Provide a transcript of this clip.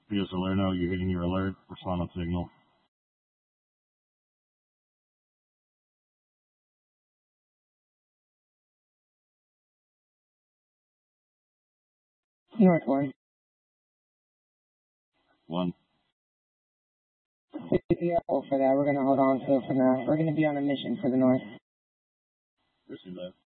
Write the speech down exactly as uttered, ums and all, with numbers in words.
P S Salerno, you're hitting your alert. Respond on signal. North one. One. Yeah, for that. We're going to hold on to it for now. We're going to be on a mission for the north. Receive that.